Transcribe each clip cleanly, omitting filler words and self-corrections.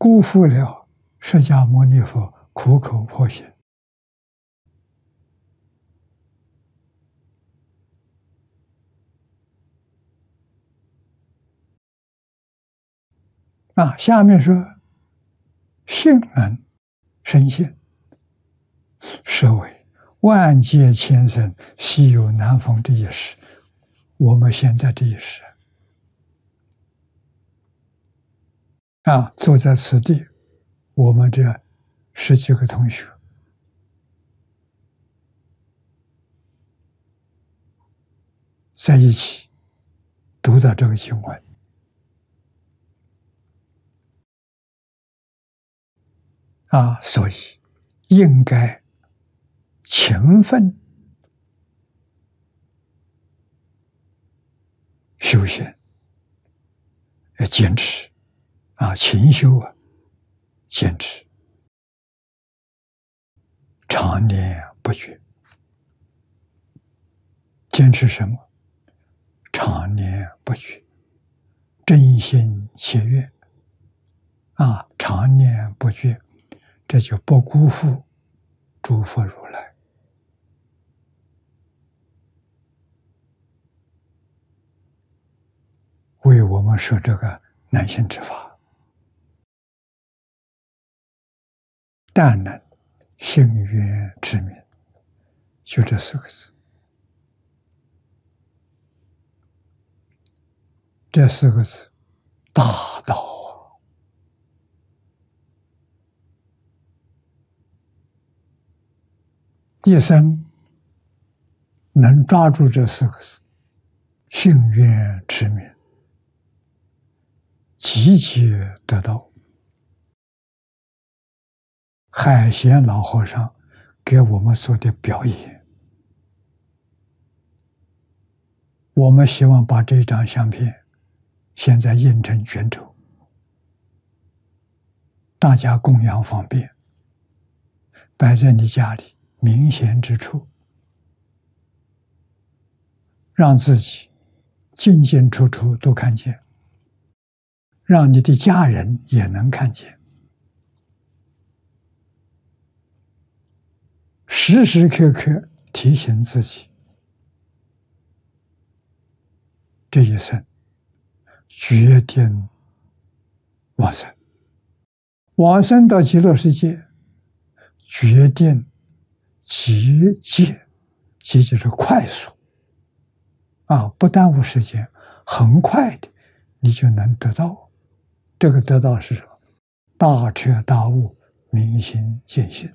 辜负了释迦牟尼佛苦口婆心。下面说性能生现，是为万劫千生稀有难逢的一时。我们现在这一时坐在此地，我们这10几个同学在一起读到这个经文，所以应该勤奋修行，坚持勤修坚持，常念不绝。坚持什么？常念不绝，真心切愿常念不绝，这就不辜负诸佛如来。为我们说这个难行之法，但能信愿持名，就这4个字。这4个字大道一生能抓住这4个字，信愿持名，集结得到。海贤老和尚给我们做的表演，我们希望把这张相片现在印成卷轴，大家供养方便，摆在你家里明显之处，让自己进进出出都看见，让你的家人也能看见，时时刻刻提醒自己，这一生决定往生，往生到极乐世界，决定集结，集结是快速不耽误时间，很快的你就能得到。这个得到是什么？大彻大悟，明心见性。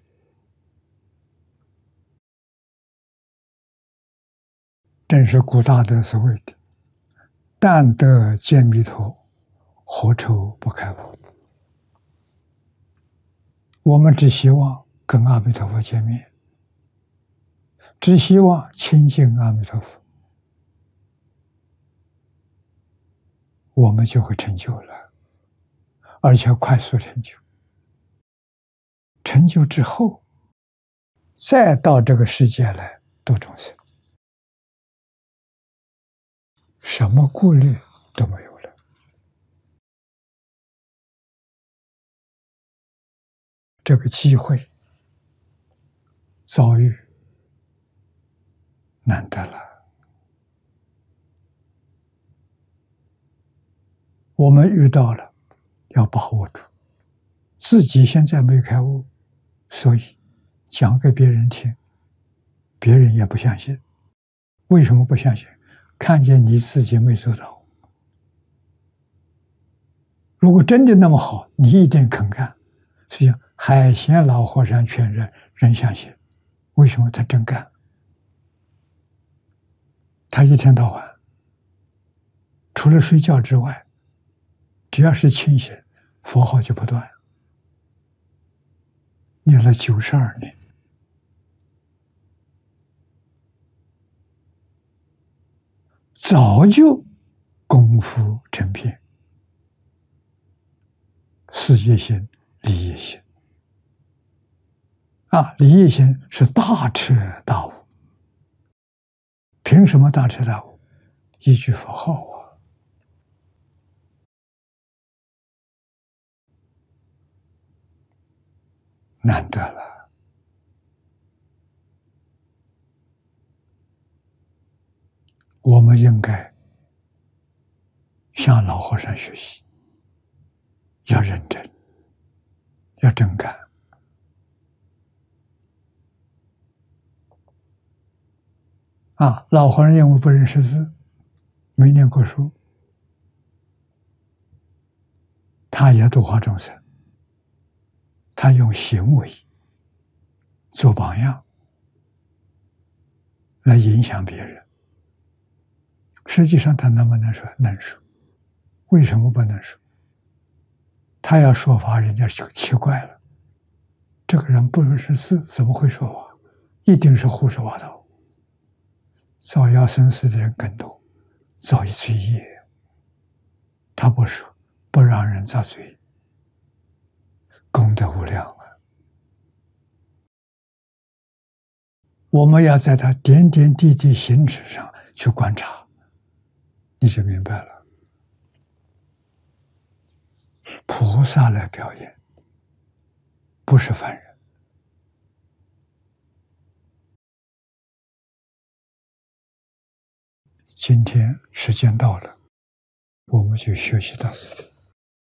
正是古大德所谓的但得见弥陀，何愁不开悟。我们只希望跟阿弥陀佛见面，只希望亲近阿弥陀佛，我们就会成就了，而且快速成就。成就之后，再到这个世界来度众生，什么顾虑都没有了。这个机会遭遇难得了，我们遇到了，要把握住。自己现在没开悟，所以讲给别人听，别人也不相信。为什么不相信？看见你自己没做到。如果真的那么好，你一定肯干。实际上，海贤老和尚劝人相信，为什么？他真干。他一天到晚，除了睡觉之外，只要是清醒，佛号就不断，念了92年。早就功夫成片，事业心、理业心理业心是大彻大悟。凭什么大彻大悟？一句佛号难得了。我们应该向老和尚学习，要认真，要真干。老和尚因为不认识字，没念过书，他也度化众生，他用行为做榜样，来影响别人。实际上他能不能说？能说。为什么不能说？他要说法，人家就奇怪了，这个人不认识字，怎么会说法？一定是胡说八道。造谣生事的人更多，造一罪业。他不说，不让人造罪，功德无量啊！我们要在他点点滴滴行止上去观察，你就明白了。菩萨来表演，不是凡人。今天时间到了，我们就学习到此。